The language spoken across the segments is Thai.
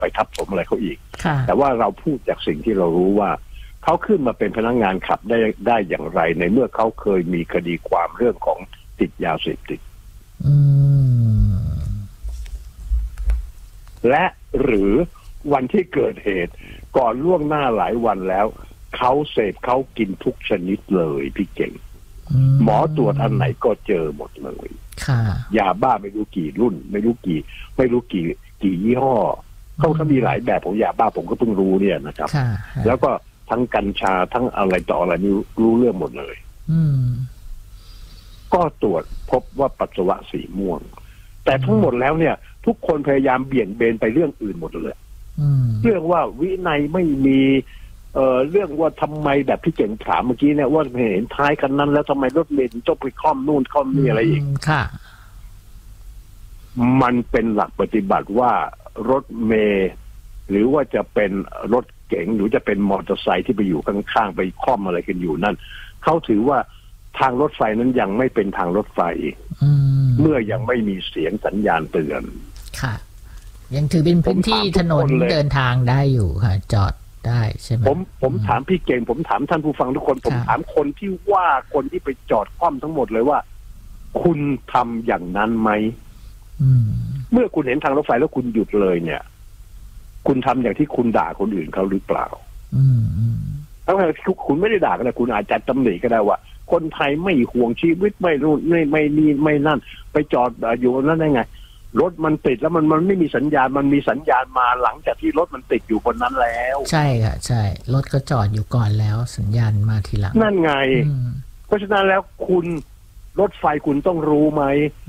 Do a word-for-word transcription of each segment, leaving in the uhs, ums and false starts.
ไปทับถมอะไรเขาอีกแต่ว่าเราพูดจากสิ่งที่เรารู้ว่าเขาขึ้นมาเป็นพนักงานขับได้ได้อย่างไรในเมื่อเขาเคยมีคดีความเรื่องของติดยาเสพติดและหรือวันที่เกิดเหตุก่อนล่วงหน้าหลายวันแล้วเขาเสพเขากินทุกชนิดเลยพี่เก่งหมอตรวจอันไหนก็เจอหมดเลยยาบ้าไม่รู้กี่รุ่นไม่รู้กี่ไม่รู้กี่กี่ยี่ห้อเขาเขามีหลายแบบของยาบ้าผมก็เพิ่งรู้เนี่ยนะครับแล้วก็ทั้งกัญชาทั้งอะไรต่ออะไรนี่รู้เรื่องหมดเลยก็ตรวจพบว่าปัสสาวะสีม่วงแต่ทั้งหมดแล้วเนี่ยทุกคนพยายามเบี่ยงเบนไปเรื่องอื่นหมดเลยเรื่องว่าวินัยไม่มีเอ่อเรื่องว่าทำไมแบบพี่เจ๋งถามเมื่อกี้เนี่ยว่าเห็นท้ายกันนั้นแล้วทำไมรถเมล์ต้องไปค่อมนู่นค่อมนี่อะไรอีกค่ะมันเป็นหลักปฏิบัติว่ารถเมล์หรือว่าจะเป็นรถเก๋งหรือจะเป็นมอเตอร์ไซค์ที่ไปอยู่ข้างๆไปค่อมอะไรกันอยู่นั่นเขาถือว่าทางรถไฟนั้นยังไม่เป็นทางรถไฟเมื่อยังไม่มีเสียงสัญญาณเตือนค่ะยังถือเป็นพื้นที่ถนนเดินทางได้อยู่ค่ะจอดได้ใช่ไหมผมผมถามพี่เก่งผมถามท่านผู้ฟังทุกคนผมถามคนที่ว่าคนที่ไปจอดคว่ำทั้งหมดเลยว่าคุณทำอย่างนั้นไหมเมื่อคุณเห็นทางรถไฟแล้วคุณหยุดเลยเนี่ยคุณทำอย่างที่คุณด่าคนอื่นเขาหรือเปล่าทั้งที่คุณไม่ได้ด่ากันนะคุณอาจจะตำหนิก็ได้ว่าคนไทยไม่ห่วงชีวิตไม่รู้ไม่ไม่นี่ไม่นั่นไปจอดอยู่นั่นได้ไงรถมันติดแล้วมันมันไม่มีสัญญาณมันมีสัญญาณมาหลังจากที่รถมันติดอยู่บนนั้นแล้วใช่ค่ะใช่รถก็จอดอยู่ก่อนแล้วสัญญาณมาทีหลังนั่นไงเพราะฉะนั้นแล้วคุณรถไฟคุณต้องรู้ไหม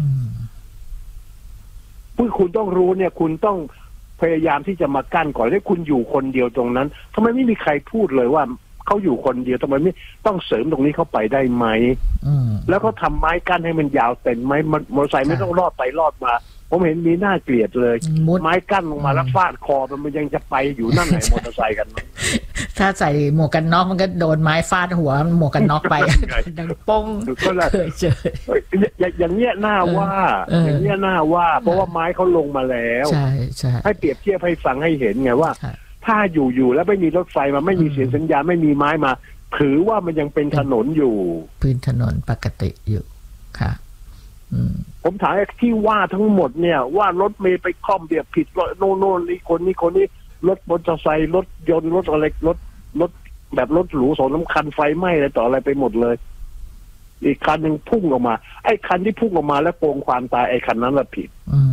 เพื่อคุณต้องรู้เนี่ยคุณต้องพยายามที่จะมากั้นก่อนให้คุณอยู่คนเดียวตรงนั้นทำไมไม่มีใครพูดเลยว่าเขาอยู่คนเดียวทำไมไม่ต้องเสริมตรงนี้เข้าไปได้ไหมแล้วก็ทำไม้กั้นให้มันยาวเต็มไหมมอเตอร์ไซค์ไม่ต้องลอดไปลอดมาผมเห็นมีหน้าเกลียดเลยไม้กั้นลงมาแล้วฟาดคอมันยังจะไปอยู่นั่นไหนมอเตอร์ไซค์กันถ้าใส่หมวกกันน็อกมันก็โดนไม้ฟาดหัวหมวกกันน็อกไปดังป้งเคยเจออย่างเงี้ยหน้าว่าอย่างเงี้ยหน้าว่าเพราะว่าไม้เขาลงมาแล้วใช่ใช่ให้เปรียบเทียบให้ฟังให้เห็นไงว่าถ้าอยู่อยู่แล้วไม่มีรถไฟมาไม่มีเสียงสัญญาณไม่มีไม้มาถือว่ามันยังเป็นถนนอยู่พื้นถนนปกติอยู่ค่ะผมถามที่ว่าทั้งหมดเนี่ยว่ารถเมย์ไปค่อมเบียบผิดโน่นโน่นนี่คนนี้คนนี้รถมอเตอร์ไซค์รถยนต์รถอะไรรถรถแบบรถหรูสองน้ำคันไฟไหม้อะไรต่ออะไรไปหมดเลยอีกคันหนึ่งพุ่งออกมาไอ้คันที่พุ่งออกมาแล้วโกงความตายไอ้คันนั้นแหละผิด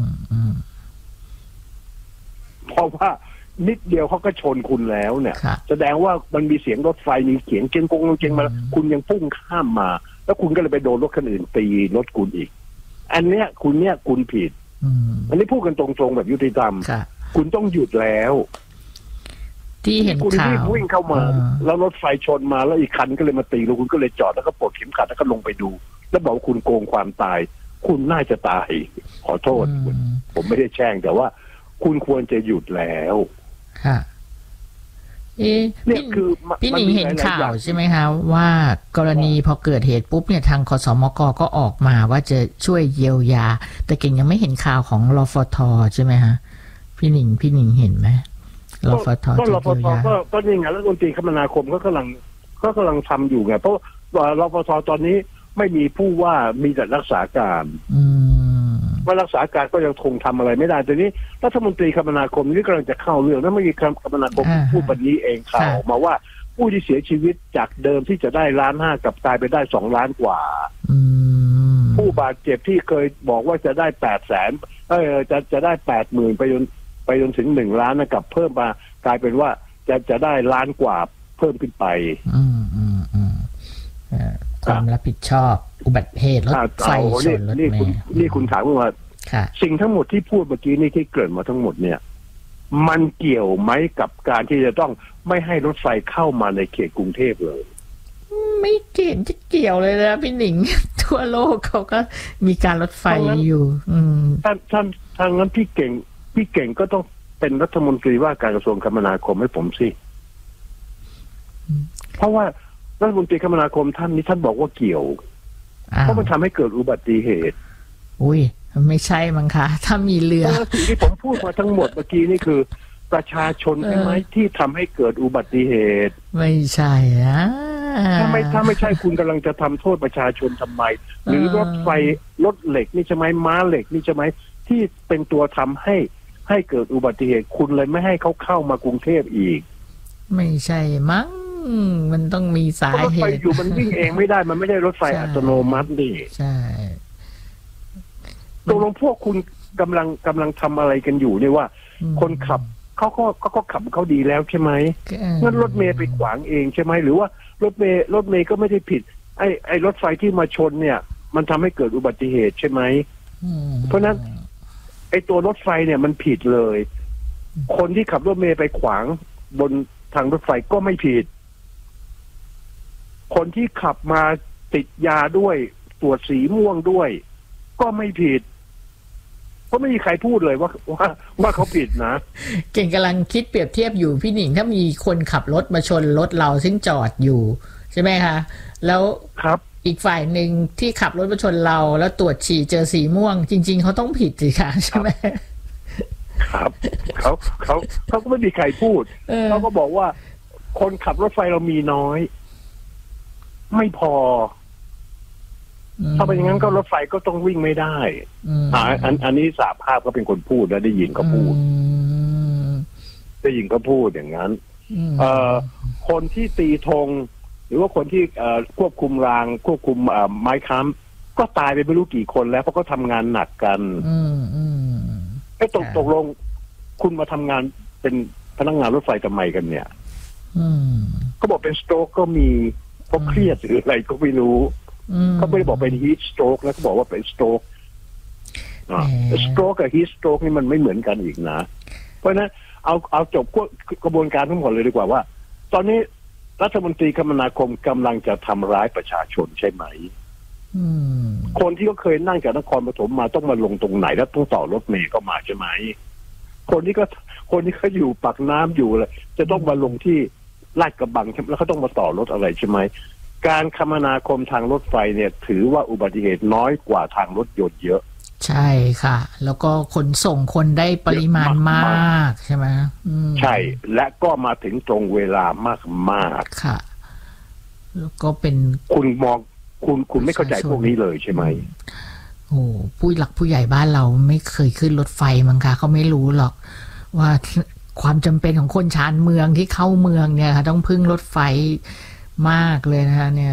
เพราะว่านิดเดียวเขาก็ชนคุณแล้วเนี่ยแสดงว่ามันมีเสียงรถไฟมีเสียงเกียงกงเกียงมาคุณยังพุ่งข้ามมาแล้วคุณก็เลยไปโดนรถคันอื่นตีรถคุณอีกอันเนี้ยคุณเนี้ยคุณผิดอันนี้พูดกันตรงๆแบบยุติธรรมคุณต้องหยุดแล้วที่เห็นข่าวคุณที่วิ่งเข้ามาแล้วรถไฟชนมาแล้วอีกคันก็เลยมาตีแล้วคุณก็เลยจอดแล้วก็ปลดเข็มขัดแล้วก็ลงไปดูแล้วบอกคุณโกงความตายคุณน่าจะตายขอโทษผมไม่ได้แช่งแต่ว่าคุณควรจะหยุดแล้วค่ะเอ๊ะนี่คือพี่หนิงเห็นข่าวใช่ไหมคะว่ากรณีพอเกิดเหตุปุ๊บเนี่ยทางคสมกก็ออกมาว่าจะช่วยเยียวยาแต่เก่งยังไม่เห็นข่าวของรฟทใช่ไหมคะพี่หนิงพี่หนิงเห็นไหมรฟทก็รฟทก็ก็นี่ไงแล้วรัฐมนตรีคมนาคมก็กำลังก็กำลังทำอยู่ไงเพราะว่ารฟทตอนนี้ไม่มีผู้ว่ามีแต่รักษาการว่ารักษาการก็ยังคงทำอะไรไม่ได้ตอนนี้รัฐมนตรีคมนาคมนี่กำลังจะเข้าเรื่องแล้วไม่มีคมนาคมพูดวันนี้เองข่าวออกมาว่าผู้ที่เสียชีวิตจากเดิมที่จะได้ล้านห้ากับกลายไปได้สองล้านกว่าผู้บาดเจ็บที่เคยบอกว่าจะได้แปดแสนเออจะจะได้แปดหมื่นไปจนไปจนถึงหนึ่งล้านนะกับเพิ่มมากลายเป็นว่าจะจะได้ล้านกว่าเพิ่มขึ้นไปอืมอืมอืมความรับผิดชอบอุบัติเหตุรถไฟชนรถเมล์นี่คุณถามว่าสิ่งทั้งหมดที่พูดเมื่อกี้นี่ที่เกริ่นมาทั้งหมดเนี่ยมันเกี่ยวไหมกับการที่จะต้องไม่ให้รถไฟเข้ามาในเขตกรุงเทพเลยไม่เกี่ยวจะเกี่ยวเลยนะพี่หนิงทั่วโลกเขาก็มีการรถไฟอยู่ท่านท่านทางนั้นพี่เก่งพี่เก่งก็ต้องเป็นรัฐมนตรีว่าการกระทรวงคมนาคมให้ผมสิเพราะว่ารัฐมนตรีคมนาคมท่านนี้ท่านบอกว่าเกี่ยวเพราะมันทำให้เกิดอุบัติเหตุอุ้ยไม่ใช่มั้งคะถ้ามีเรือสิ่งที่ผมพูดมาทั้งหมดเมื่อกี้นี่คือประชาชนใช่ไหมที่ทำให้เกิดอุบัติเหตุไม่ใช่นะถ้าไม่ถ้าไม่ใช่คุณกำลังจะทำโทษประชาชนทำไมหรือรถไฟรถเหล็กนี่ใช่ไหมม้าเหล็กนี่ใช่ไหมที่เป็นตัวทำให้ให้เกิดอุบัติเหตุคุณเลยไม่ให้เขาเข้ามากรุงเทพอีกไม่ใช่มั้งมันต้องมีสาเหตุรถไฟอยู่มันวิ่งเองไม่ได้มันไม่ได้รถไฟอัตโนมัตินี่ใช่ตกลงพวกคุณกำลังกำลังทำอะไรกันอยู่เนี่ยว่าคนขับเขาก็เขาก็ขับเขาดีแล้วใช่ไหมงั้นรถเมย์ไปขวางเองใช่ไหมหรือว่ารถเมย์รถเมย์ก็ไม่ได้ผิดไอ้ไอ้รถไฟที่มาชนเนี่ยมันทำให้เกิดอุบัติเหตุใช่ไหมเพราะนั้นไอ้ตัวรถไฟเนี่ยมันผิดเลยคนที่ขับรถเมย์ไปขวางบนทางรถไฟก็ไม่ผิดคนที่ขับมาติดยาด้วยตรวจสีม่วงด้วยก็ไม่ผิดเพราะไม่มีใครพูดเลยว่าว่าว่าเขาผิดนะเก่งกำลังคิดเปรียบเทียบอยู่พี่หนิงถ้ามีคนขับรถมาชนรถเราซึ่งจอดอยู่ใช่ไหมคะแล้วครับอีกฝ่ายหนึ่งที่ขับรถมาชนเราแล้วตรวจฉี่เจอสีม่วงจริงๆเขาต้องผิดสิคะใช่ไหมครับเขาเขาเขาก็ไม่มีใครพูดเขาก็บอกว่าคนขับรถไฟเรามีน้อยไม่พอถ้าเป็นอย่างนั้นก็รถไฟก็ต้องวิ่งไม่ได้อ่าอันอันนี้สาภาพก็เป็นคนพูดแล้วได้ยินเขาพูดได้ยินเขาพูดอย่างนั้นเอ่อคนที่ตีธงหรือว่าคนที่เอ่อควบคุมรางควบคุมเอ่อไม้ค้ำก็ตายไปไม่รู้กี่คนแล้วเพราะเขาทำงานหนักกันไอ้ตกตกลงคุณมาทำงานเป็นพนักงานรถไฟทำไมกันเนี่ยก็บอกเป็นสโตรกก็มีเพราะเครียดหรืออะไรก็ไม่รู้เขาไม่ได้บอกเป็นฮีทสโตรกแล้วเขาบอกว่าเป็นสโตรกสโตรกกับฮีทสโตรกนี่มันไม่เหมือนกันอีกนะเพราะนั้นเอาเอาจบกระบวนการทั้งหมดเลยดีกว่าว่าตอนนี้รัฐมนตรีคมนาคมกำลังจะทำร้ายประชาชนใช่ไหมคนที่เขาเคยนั่งจากนครปฐมมาต้องมาลงตรงไหนแล้วต้องต่อรถเมล์เข้ามาใช่ไหมคนที่ก็คนที่เขาอยู่ปากน้ำอยู่เลยจะต้องมาลงที่ลาดกระบังแล้วเขาต้องมาต่อรถอะไรใช่ไหมการคมนาคมทางรถไฟเนี่ยถือว่าอุบัติเหตุน้อยกว่าทางรถยนต์เยอะใช่ค่ะแล้วก็ขนส่งคนได้ปริมาณมากใช่ไหมใช่และก็มาถึงตรงเวลามากมากค่ะแล้วก็เป็นคุณมองคุณคุณไม่เข้าใจพวกนี้เลยใช่ไหมโอ้ผู้หลักผู้ใหญ่บ้านเราไม่เคยขึ้นรถไฟมั้งคะเขาไม่รู้หรอกว่าความจำเป็นของคนชานเมืองที่เข้าเมืองเนี่ยค่ะต้องพึ่งรถไฟมากเลยนะคะเนี่ย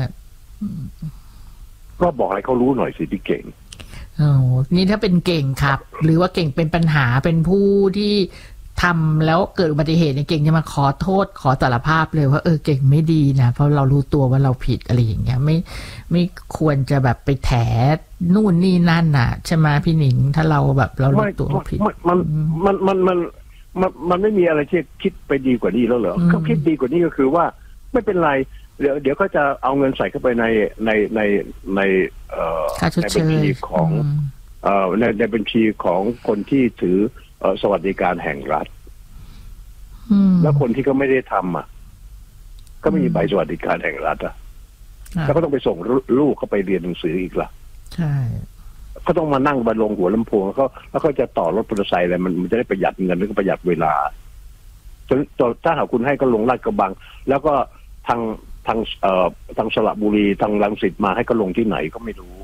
ก็บอกให้เขารู้หน่อยสิพี่เก่งโอ้นี่ถ้าเป็นเก่งครับหรือว่าเก่งเป็นปัญหาเป็นผู้ที่ทำแล้วเกิดอุบัติเหตุเนี่ยเก่งจะมาขอโทษขอสารภาพเลยว่าเออเก่งไม่ดีนะเพราะเรารู้ตัวว่าเราผิดอะไรอย่างเงี้ยไม่ไม่ควรจะแบบไปแถนู่นนี่นั่นน่ะใช่ไหมพี่หนิงถ้าเราแบบเรารู้ตัวผิดมันมันมันมันมันมันไม่มีอะไรที่คิดไปดีกว่านี้แล้วเหรอเขาคิดดีกว่านี้ก็คือว่าไม่เป็นไรเดี๋ยวเดี๋ยวก็จะเอาเงินใส่เข้าไปในในในในเอ่อในบัญชีของเอ่อในในบัญชีของคนที่ถือเอ่อสวัสดิการแห่งรัฐแล้วคนที่ก็ไม่ได้ทำอ่ะก็ไม่มีใบสวัสดิการแห่งรัฐอ่ะแล้วก็ต้องไปส่งลูกเข้าไปเรียนหนังสืออีกล่ะใช่เขาต้องมานั่งบนลงหัวลำโพงแล้วก็แล้วก็จะต่อรถมอเตอร์ไซค์อะไรมันมันจะได้ประหยัดเงินแล้วก็ประหยัดเวลาจนถ้าหากคุณให้ก็ลงลาดกระบังแล้วก็ทางทางเอ่อทางสระบุรีทางรังสิตมาให้ก็ลงที่ไหนก็ไม่รู้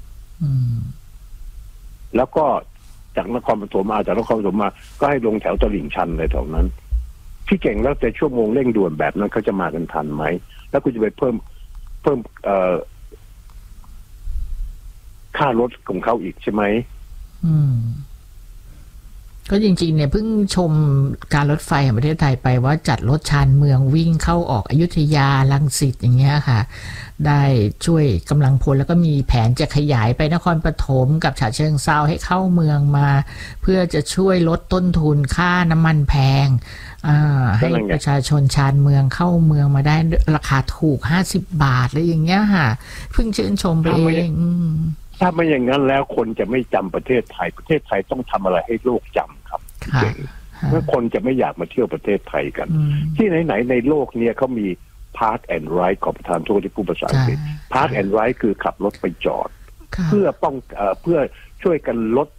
แล้วก็จากนครปฐมมาจากนครปฐมมาก็ให้ลงแถวตลิ่งชันเลยแถวนั้นพี่เก่งแล้วแต่ชั่วโมงเร่งด่วนแบบนั้นเขาจะมากันทันไหมแล้วคุณจะไปเพิ่มเพิ่มเอ่อค่ารถของเขาอีกใช่ไหมอืมก็จริงๆเนี่ยเพิ่งชมการรถไฟแห่งประเทศไทยไปว่าจัดรถชานเมืองวิ่งเข้าออกอยุธยารังสิตอย่างเงี้ยค่ะได้ช่วยกำลังพลแล้วก็มีแผนจะขยายไปนครปฐมกับฉะเชิงเทราให้เข้าเมืองมาเพื่อจะช่วยลดต้นทุนค่าน้ำมันแพงอ่าให้ประชาชนชานเมืองเข้าเมืองมาได้ราคาถูกห้าสิบบาทอะไรอย่างเงี้ยค่ะเพิ่งชื่นชมไปเองถ้าไม่อย่างนั้นแล้วคนจะไม่จำประเทศไทยประเทศไทยต้องทำอะไรให้โลกจำครับเก่งเมื่อคนจะไม่อยากมาเที่ยวประเทศไทยกันที่ไหนๆในโลกเนี่ยเขามี Park and Ride ขอประทานโทษที่พูดภาษาอังกฤษ Park and Ride คือขับรถไปจอดเพื่อป้องเอ่อเพื่อช่วยกันลด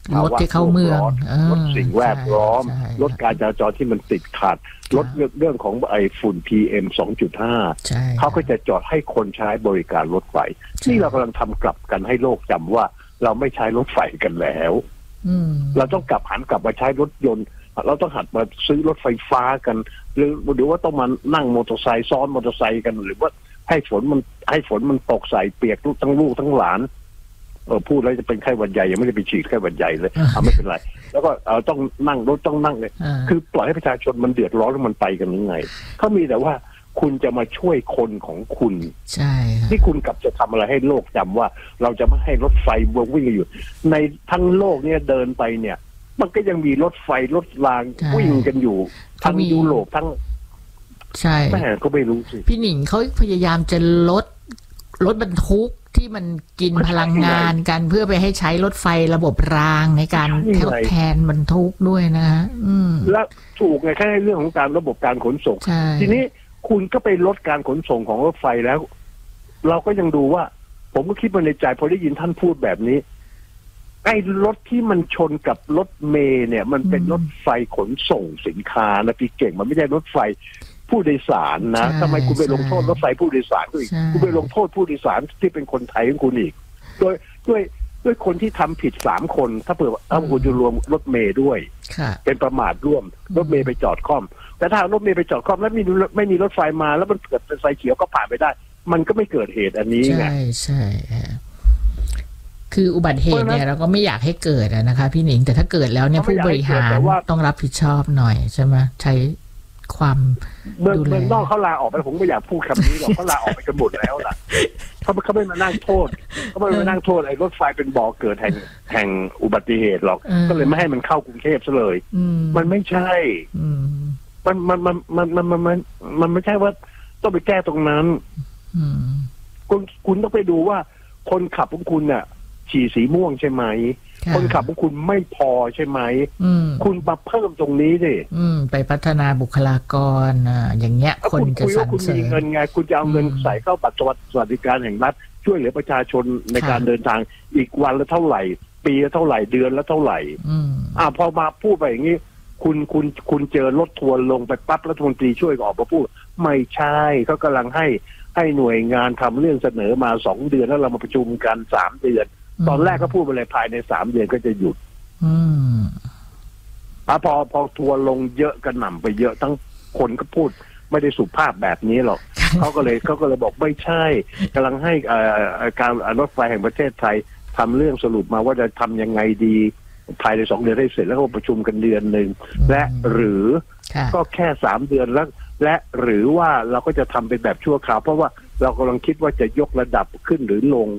รถที่เข้าเมืองลดสิ่งแวดล้อมลดการจราจรที่มันติดขัดลดเรื่องของไอ้ฝุ่น พี เอ็ม สองจุดห้า เขาก็จะจอดให้คนใช้บริการรถไฟนี่เรากำลังทำกลับกันให้โลกจำว่าเราไม่ใช้รถไฟกันแล้วเราต้องกลับหันกลับมาใช้รถยนต์เราต้องหัดมาซื้อรถไฟฟ้ากันหรือหรือว่าต้องมานั่งมอเตอร์ไซค์ซ้อนมอเตอร์ไซค์กันหรือว่าให้ฝนมันให้ฝนมันตกใส่เปียกทั้งลูกทั้งหลานเออพูดแล้วจะเป็นไข้หวัดใหญ่ยังไม่ได้ไปฉีดไข้หวัดใหญ่เลยเอาไม่เป็นไรแล้วก็เออต้องนั่งรถต้องนั่งเลยคือปล่อยให้ประชาชนมันเดือดร้อนแล้วมันไปกันยังไงเขามีแต่ว่าคุณจะมาช่วยคนของคุณใช่ที่คุณกลับจะทำอะไรให้โลกจำว่าเราจะไม่ให้รถไฟวิ่งอยู่ในทั้งโลกเนี่ยเดินไปเนี่ยมันก็ยังมีรถไฟรถรางวิ่งกันอยู่ทั้งยุโรปทั้งใช่แม่ก็ไม่รู้สิพี่หนิงเขาพยายามจะลดรถบรรทุกที่มันกินพลังงานกันเพื่อไปให้ใช้รถไฟระบบรางในการทดแทนบรรทุกด้วยนะฮะแล้วถูกไงแค่เรื่องของการระบบการขนส่งทีนี้คุณก็ไปลดการขนส่งของรถไฟแล้ว เราก็ยังดูว่าผมก็คิดมาในใจพอได้ยินท่านพูดแบบนี้ไอ้รถที่มันชนกับรถเมล์เนี่ยมันเป็นรถไฟขนส่งสินค้านะพี่เก่งมันไม่ใช่รถไฟผู้โดยสารนะทำไมคุณไปลงโทษรถไฟผู้โดยสารอีกคุณไปลงโทษผู้โดยสารที่เป็นคนไทยของคุณอีกโดยด้วยด้วยคนที่ทำผิดสามคนถ้าเผื่อเอาคุณจะรวมรถเมล์ด้วยเป็นประมาทร่วมรถเมล์ไปจอดค่อมแต่ถ้ารถเมล์ไปจอดค่อมแล้วมีไม่มีรถไฟมาแล้วมันเกิดเป็นไฟเขียวก็ผ่านไปได้มันก็ไม่เกิดเหตุอันนี้ไงใช่ใช่คืออุบัติเหตุเนี่ยเราก็ไม่อยากให้เกิดนะคะพี่หนิงแต่ถ้าเกิดแล้วเนี่ยผู้บริหารต้องรับผิดชอบหน่อยใช่ไหมใช้ความดูแลเมืองนอกเขาลาออกไปผมไม่อยากพูดคำนี้หรอกเขาลาออกไปกันหมดแล้วล่ะเขาเขาไม่มานั่งโทษเขาไม่มานั่งโทษไอ้รถไฟเป็นบ่อเกิดแห่งแห่งอุบัติเหตุหรอกก็เลยไม่ให้มันเข้ากรุงเทพซะเลยมันไม่ใช่มันมันมันมันมันมันมันมันไม่ใช่ว่าต้องไปแก้ตรงนั้นคุณคุณต้องไปดูว่าคนขับของคุณน่ะฉี่สีม่วงใช่ไหมคนขับของคุณไม่พอใช่ไหมคุณมาเพิ่มตรงนี้ดิไปพัฒนาบุคลากรอย่างเงี้ยคนจะสรรเสริญคุณมีเงินไงคุณจะเอาเงินใส่เข้าบัตรสวัสดิการแห่งรัฐช่วยเหลือประชาชนในการเดินทางอีกวันละเท่าไหร่ปีละเท่าไหร่เดือนละเท่าไหร่อ่าพอมาพูดไปอย่างนี้คุณคุณคุณเจอรถทัวร์ลงไปปั๊บรัฐมนตรีช่วยออกมาพูดไม่ใช่เขากำลังให้ให้หน่วยงานทำเรื่องเสนอมาสองเดือนแล้วเรามาประชุมกันสามเดือนตอนแรกก็พูดไปเลยภายในสามเดือนก็จะหยุดอืมอ่ะพอพอทัวร์ลงเยอะกระหน่ำไปเยอะทั้งคนก็พูดไม่ได้สุภาพแบบนี้หรอก เขาก็เลยเขาก็เลยบอกไม่ใช่กำลังให้การรถไฟแห่งประเทศไทยทำเรื่องสรุปมาว่าจะทำยังไงดีภายในสองเดือนได้เสร็จแล้วก็ประชุมกันเดือนหนึ่งและหรือก็แค่สามเดือนแล้วและหรือว่าเราก็จะทำเป็นแบบชั่วคราวเพราะว่าเรากำลังคิดว่าจะยกระดับขึ้นหรือลง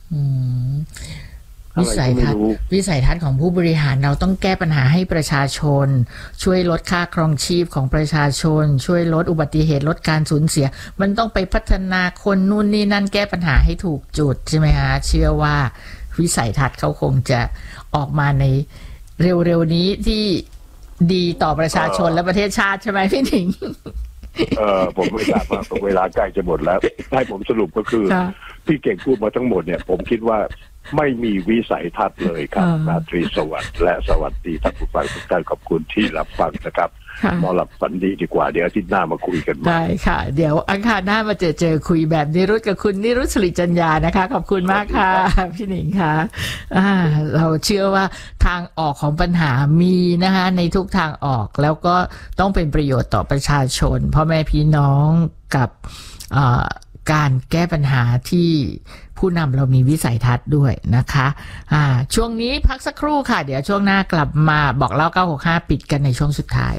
วิสัยทัศน์วิสัยทัศน์ของผู้บริหารเราต้องแก้ปัญหาให้ประชาชนช่วยลดค่าครองชีพของประชาชนช่วยลดอุบัติเหตุลดการสูญเสียมันต้องไปพัฒนาคนนู่นนี่นั่นแก้ปัญหาให้ถูกจุดใช่ไหมฮะเชื่อว่าวิสัยทัศน์เขาคงจะออกมาในเร็วๆนี้ที่ดีต่อประชาชนและประเทศชาติใช่ไหมพี่หนิงเออผมไม่ทราบว่าเวลาใกล้จะหมดแล้วให้ผมสรุปก็คือพี่เก่งพูดมาทั้งหมดเนี่ยผมคิดว่าไม่มีวิสัยทัศน์เลยครับราตรีสวัสดิ์และสวัสดีท่านผู้ฟังทุกท่านขอบคุณที่รับฟังนะครับนอนหลับฝันดีดีกว่าเดี๋ยวอาทิตย์หน้ามาคุยกันได้ค่ะเดี๋ยวอังคารหน้ามาเจอเจอคุยแบบนิรุตกับคุณนิรุต สิริจัญญานะคะขอบคุณมากค่ะพี่หนิงค่ะเราเชื่อว่าทางออกของปัญหามีนะคะในทุกทางออกแล้วก็ต้องเป็นประโยชน์ต่อประชาชนพ่อแม่พี่น้องกับการแก้ปัญหาที่ผู้นำเรามีวิสัยทัศน์ด้วยนะคะอ่าช่วงนี้พักสักครู่ค่ะเดี๋ยวช่วงหน้ากลับมาบอกเล่าเก้าหกห้าปิดกันในช่วงสุดท้าย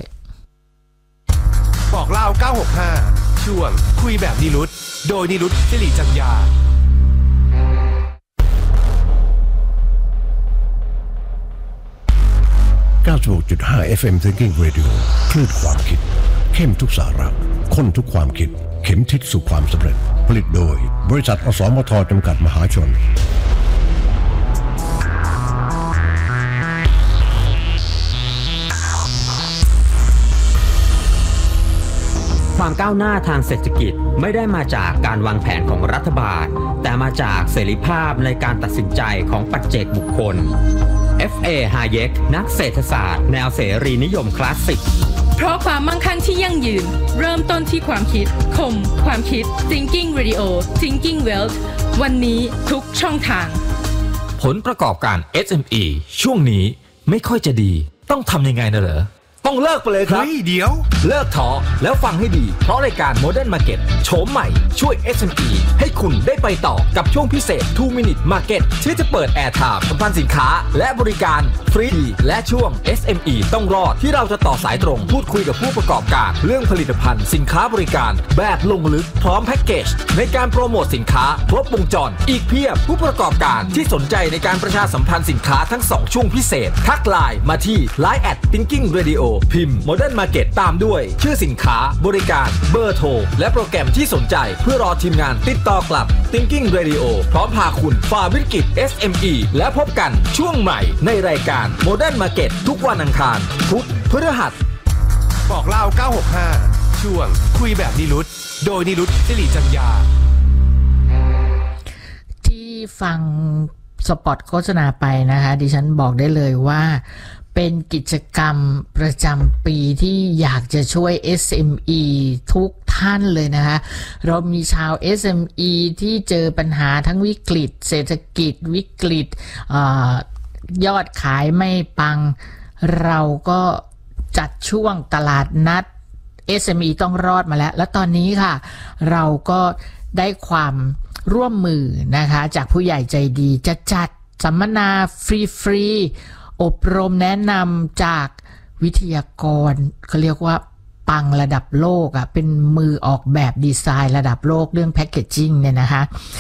บอกเล่าเก้าหกห้าช่วงคุยแบบนิรุตโดยนิรุต สิริจัญญาเก้าสิบหกจุดห้า เอฟ เอ็ม Thinking Radio คลื่นความคิดเข้มทุกสาระข้นทุกความคิดเข็มทิศสู่ความสำเร็จผลิตโดยบริษัทอสมทจำกัดมหาชนความก้าวหน้าทางเศรษฐกิจไม่ได้มาจากการวางแผนของรัฐบาลแต่มาจากเสรีภาพในการตัดสินใจของปัจเจกบุคคลเอฟ เอ Hayek นักเศรษฐศาสตร์แนวเสรีนิยมคลาสสิกเพราะความมั่งคั่งที่ยั่งยืนเริ่มต้นที่ความคิดคมความคิด Thinking Radio Thinking Wealth วันนี้ทุกช่องทางผลประกอบการ เอส เอ็ม อี ช่วงนี้ไม่ค่อยจะดีต้องทำยังไงนะเหรอต้องเลิกไปเลยครับเฮ้ยเดี๋ยวเลิกท้อแล้วฟังให้ดีเพราะรายการ Modern Market โฉมใหม่ช่วย เอส เอ็ม อี ให้คุณได้ไปต่อกับช่วงพิเศษ two minute market ที่จะเปิดแอร์ไทม์สัมพันธ์สินค้าและบริการฟรีและช่วง เอส เอ็ม อี ต้องรอดที่เราจะต่อสายตรงพูดคุยกับผู้ประกอบการเรื่องผลิตภัณฑ์สินค้าบริการแบบลงลึกพร้อมแพ็กเกจในการโปรโมทสินค้าครบวงจรอีกเพียบผู้ประกอบการที่สนใจในการประชาสัมพันธ์สินค้าทั้งสองช่วงพิเศษทักไลน์มาที่ ไลน์ แอท Thinking Radio พิมพ์ Modern Market ตามด้วยชื่อสินค้าบริการเบอร์โทรและโปรแกรมที่สนใจเพื่อรอทีมงานติดต่อกลับ Thinking Radio พร้อมพาคุณฝ่าวิกฤต เอส เอ็ม อี และพบกันช่วงใหม่ในรายการ Modern Market ทุกวันอังคารพุธพฤหัสบอกเล่าเก้าหกห้าช่วงคุยแบบนิรุตโดยนิรุตสิริจัญญาที่ฟังสปอตโฆษณาไปนะคะดิฉันบอกได้เลยว่าเป็นกิจกรรมประจำปีที่อยากจะช่วย เอส เอ็ม อี ทุกท่านเลยนะคะเรามีชาว เอส เอ็ม อี ที่เจอปัญหาทั้งวิกฤตเศรษฐกิจวิกฤตยอดขายไม่ปังเราก็จัดช่วงตลาดนัด เอส เอ็ม อี ต้องรอดมาแล้วแล้วตอนนี้ค่ะเราก็ได้ความร่วมมือนะคะจากผู้ใหญ่ใจดีจะจัดสัมมนาฟรีๆอบรมแนะนำจากวิทยากรเขาเรียกว่าปังระดับโลกอ่ะเป็นมือออกแบบดีไซน์ระดับโลกเรื่องแพคเกจจิ้งเนี่ยนะคะ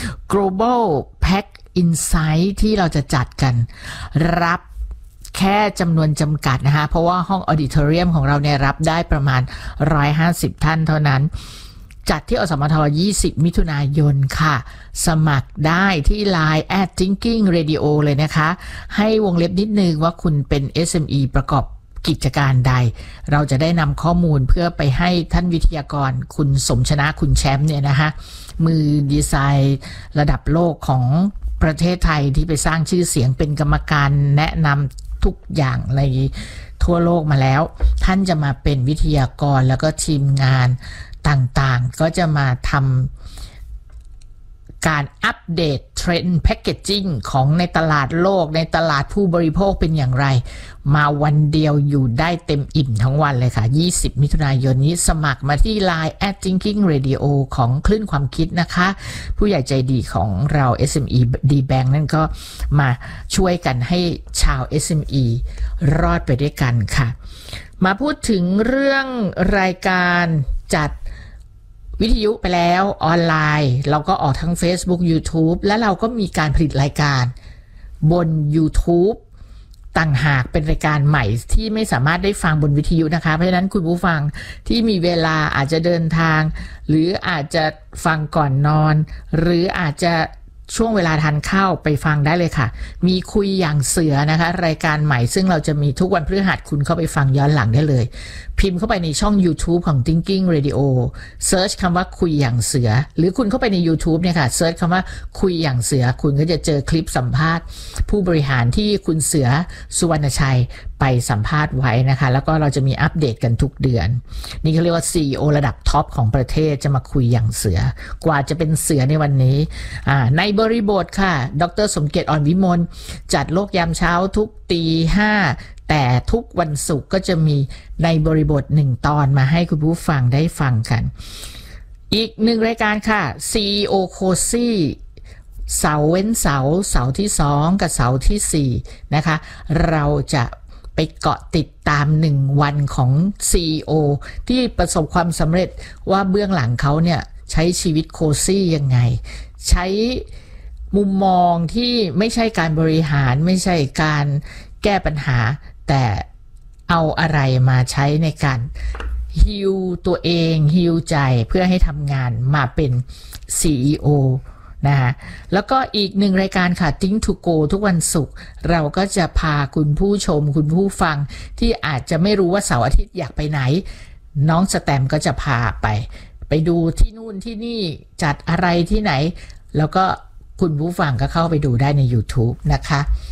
Global Pack Insight ที่เราจะจัดกันรับแค่จำนวนจำกัดนะคะเพราะว่าห้องออดิทอเรียมของเราเนี่ยรับได้ประมาณหนึ่งร้อยห้าสิบท่านเท่านั้นจัดที่อสมทยี่สิบมิถุนายนค่ะสมัครได้ที่ ไลน์ แอท Thinking Radio เลยนะคะให้วงเล็บนิดนึงว่าคุณเป็น เอส เอ็ม อี ประกอบกิจการใดเราจะได้นำข้อมูลเพื่อไปให้ท่านวิทยากรคุณสมชนะคุณแชมป์เนี่ยนะคะมือดีไซน์ระดับโลกของประเทศไทยที่ไปสร้างชื่อเสียงเป็นกรรมการแนะนำทุกอย่างในทั่วโลกมาแล้วท่านจะมาเป็นวิทยากรแล้วก็ทีมงานต่างๆก็จะมาทำการอัปเดตเทรนด์แพคเกจจิ้งของในตลาดโลกในตลาดผู้บริโภคเป็นอย่างไรมาวันเดียวอยู่ได้เต็มอิ่มทั้งวันเลยค่ะยี่สิบมิถุนายนนี้สมัครมาที่ ไลน์ แอท Thinking Radio ของคลื่นความคิดนะคะผู้ใหญ่ใจดีของเรา เอส เอ็ม อี D-Bank นั่นก็มาช่วยกันให้ชาว เอส เอ็ม อี รอดไปด้วยกันค่ะมาพูดถึงเรื่องรายการจัดวิทยุไปแล้วออนไลน์เราก็ออกทั้ง Facebook YouTube และเราก็มีการผลิตรายการบน YouTube ต่างหากเป็นรายการใหม่ที่ไม่สามารถได้ฟังบนวิทยุนะคะเพราะฉะนั้นคุณผู้ฟังที่มีเวลาอาจจะเดินทางหรืออาจจะฟังก่อนนอนหรืออาจจะช่วงเวลาทานข้าวไปฟังได้เลยค่ะมีคุยอย่างเสือนะคะรายการใหม่ซึ่งเราจะมีทุกวันพฤหัสคุณเข้าไปฟังย้อนหลังได้เลยพิมพ์เข้าไปในช่อง YouTube ของ Thinking Radio Search คำว่าคุยอย่างเสือหรือคุณเข้าไปใน YouTube เนี่ยค่ะ Search คำว่าคุยอย่างเสือคุณก็จะเจอคลิปสัมภาษณ์ผู้บริหารที่คุณเสือสุวรรณชัยไปสัมภาษณ์ไว้นะคะแล้วก็เราจะมีอัปเดตกันทุกเดือนนี่เขาเรียกว่า ซี อี โอ ระดับท็อปของประเทศจะมาคุยอย่างเสือกว่าจะเป็นเสือในวันนี้ในบริบทค่ะดร.สมเกียรติอ่อนวิมลจัดโลกยามเช้าทุกตีห้าแต่ทุกวันศุกร์ก็จะมีในบริบทหนึ่งตอนมาให้คุณผู้ฟังได้ฟังกันอีกหนึ่งรายการค่ะ ซี อี โอ Cozy เสาร์เว้นเสาร์เสาร์ที่สองกับเสาร์ที่สี่นะคะเราจะไปเกาะติดตามหนึ่งวันของ ซี อี โอ ที่ประสบความสำเร็จว่าเบื้องหลังเขาเนี่ยใช้ชีวิตโคซี่ยังไงใช้มุมมองที่ไม่ใช่การบริหารไม่ใช่การแก้ปัญหาแต่เอาอะไรมาใช้ในการฮีลตัวเองฮีลใจเพื่อให้ทำงานมาเป็น ซี อี โอ นะคะแล้วก็อีกหนึ่งรายการค่ะ Think to Go ทุกวันศุกร์เราก็จะพาคุณผู้ชมคุณผู้ฟังที่อาจจะไม่รู้ว่าเสาร์อาทิตย์อยากไปไหนน้องสแตมก็จะพาไปไปดูที่นู่นที่นี่จัดอะไรที่ไหนแล้วก็คุณผู้ฟังก็เข้าไปดูได้ใน YouTube นะคะ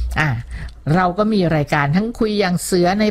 อ่ะเราก็มีรายการทั้งคุยอย่างเสือใน